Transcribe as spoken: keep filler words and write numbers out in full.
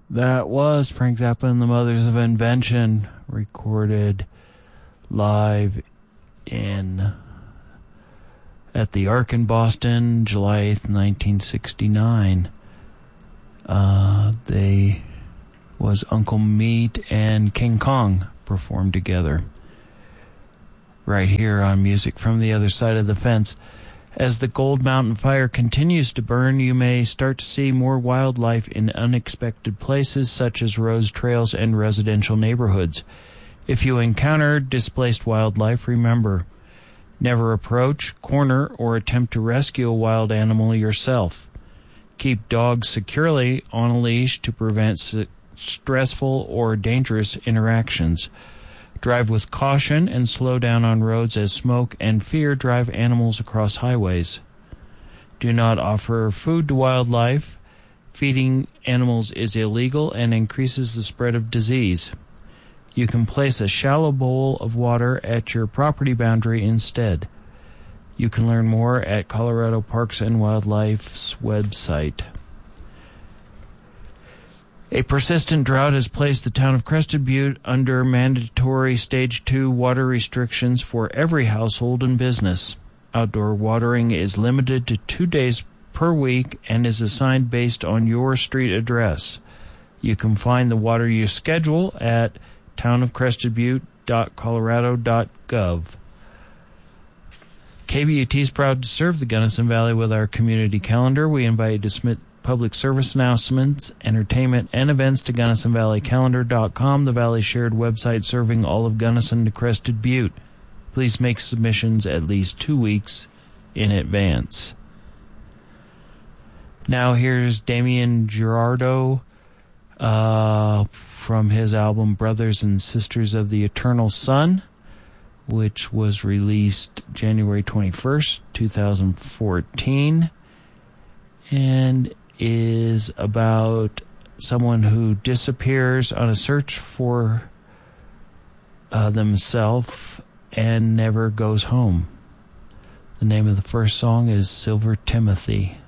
That was Frank Zappa and the Mothers of Invention, recorded live in at the Ark in Boston, July eighth, nineteen sixty-nine. Uh, they was Uncle Meat and King Kong performed together. Right here on Music from the Other Side of the Fence. As the Gold Mountain fire continues to burn, you may start to see more wildlife in unexpected places such as roads, trails, and residential neighborhoods. If you encounter displaced wildlife, remember, never approach, corner, or attempt to rescue a wild animal yourself. Keep dogs securely on a leash to prevent s- stressful or dangerous interactions. Drive with caution and slow down on roads as smoke and fear drive animals across highways. Do not offer food to wildlife. Feeding animals is illegal and increases the spread of disease. You can place a shallow bowl of water at your property boundary instead. You can learn more at Colorado Parks and Wildlife's website. A persistent drought has placed the town of Crested Butte under mandatory Stage two water restrictions for every household and business. Outdoor watering is limited to two days per week and is assigned based on your street address. You can find the water use schedule at town of crested butte dot colorado dot gov. K V U T is proud to serve the Gunnison Valley with our community calendar. We invite you to submit public service announcements, entertainment, and events to Gunnison Valley Calendar dot com, the Valley shared website serving all of Gunnison to Crested Butte. Please make submissions at least two weeks in advance. Now here's Damien Girardo uh, from his album Brothers and Sisters of the Eternal Sun, which was released January twenty-first, twenty fourteen, and is about someone who disappears on a search for uh, themselves and never goes home. The name of the first song is Silver Timothy.